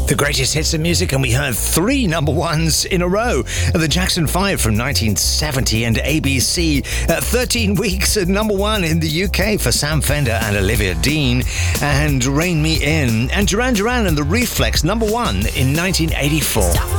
The greatest hits of music, and we heard 3 number ones in a row. The Jackson 5 from 1970 and ABC. 13 weeks at number 1 in the UK for Sam Fender and Olivia Dean. And Rein Me In. And Duran Duran and The Reflex, number 1 in 1984.